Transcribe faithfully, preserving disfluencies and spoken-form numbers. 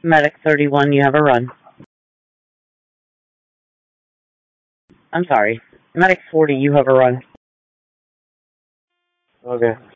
Medic thirty-one, you have a run. I'm sorry. Medic forty, you have a run. Okay.